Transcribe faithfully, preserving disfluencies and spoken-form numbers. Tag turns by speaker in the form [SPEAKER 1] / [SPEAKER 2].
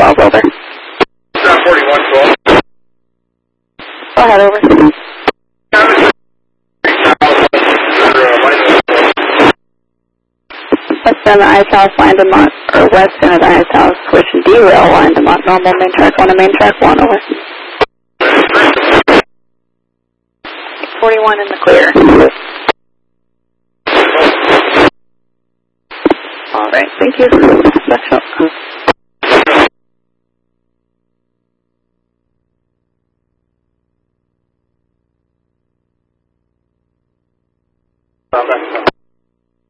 [SPEAKER 1] twelve, over.
[SPEAKER 2] Ground forty-one twelve.
[SPEAKER 1] Go ahead, over. West end of the ice house, line to Mont, or west end of the ice house, switch and derail, line to Mont, normal, main track one to main track one, over. forty-one in the clear. All right, thank you. Special.